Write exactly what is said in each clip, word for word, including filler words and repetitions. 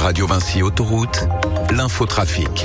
Radio Vinci Autoroute, l'infotrafic.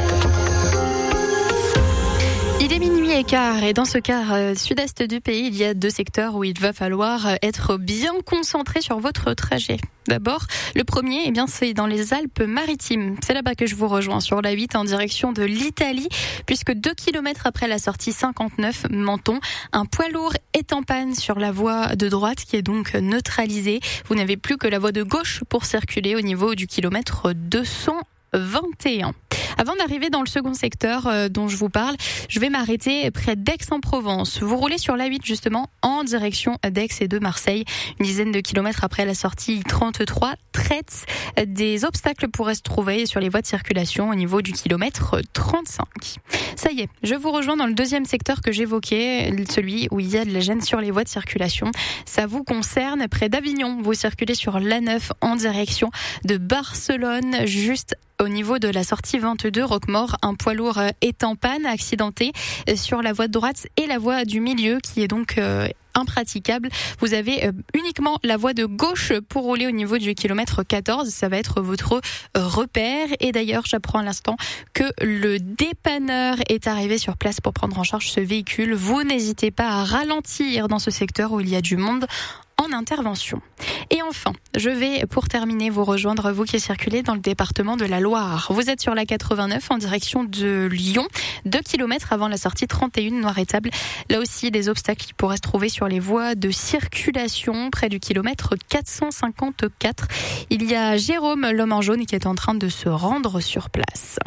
Il est minuit et quart et dans ce quart euh, sud-est du pays, il y a deux secteurs où il va falloir être bien concentré sur votre trajet. D'abord, le premier, eh bien, c'est dans les Alpes-Maritimes. C'est là-bas que je vous rejoins, sur la huit en direction de l'Italie, puisque deux kilomètres après la sortie cinquante-neuf Menton, un poids lourd est en panne sur la voie de droite qui est donc neutralisée. Vous n'avez plus que la voie de gauche pour circuler au niveau du kilomètre deux cent vingt et un. Avant d'arriver dans le second secteur euh, dont je vous parle, je vais m'arrêter près d'Aix-en-Provence. Vous roulez sur l'A huit justement en direction d'Aix et de Marseille. Une dizaine de kilomètres après la sortie trente-trois, traite des obstacles pourraient se trouver sur les voies de circulation au niveau du kilomètre trente-cinq. Ça y est, je vous rejoins dans le deuxième secteur que j'évoquais, celui où il y a de la gêne sur les voies de circulation. Ça vous concerne près d'Avignon. Vous circulez sur l'A neuf en direction de Barcelone, juste au niveau de la sortie vingt-deux, Roquemort, un poids lourd est en panne, accidenté sur la voie de droite et la voie du milieu qui est donc euh, impraticable. Vous avez euh, uniquement la voie de gauche pour rouler au niveau du kilomètre quatorze. Ça va être votre euh, repère. Et d'ailleurs, j'apprends à l'instant que le dépanneur est arrivé sur place pour prendre en charge ce véhicule. Vous n'hésitez pas à ralentir dans ce secteur où il y a du monde en intervention. Et enfin, je vais pour terminer vous rejoindre, vous qui circulez dans le département de la Loire. Vous êtes sur la quatre-vingt-neuf en direction de Lyon, deux kilomètres avant la sortie trente et un Noir-Étable. Là aussi, des obstacles qui pourraient se trouver sur les voies de circulation près du kilomètre quatre cent cinquante-quatre. Il y a Jérôme, l'homme en jaune, qui est en train de se rendre sur place.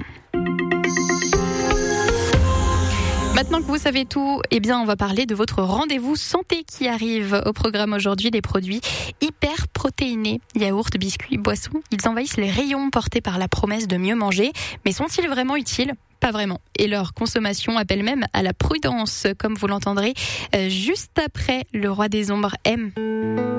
Maintenant que vous savez tout, eh bien, on va parler de votre rendez-vous santé qui arrive au programme aujourd'hui. Les produits hyper protéinés, yaourts, biscuits, boissons, ils envahissent les rayons portés par la promesse de mieux manger. Mais sont-ils vraiment utiles ? Pas vraiment. Et leur consommation appelle même à la prudence, comme vous l'entendrez euh, juste après Le Roi des Ombres M.